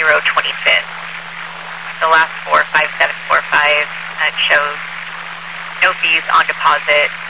The last 45745 shows no fees on deposit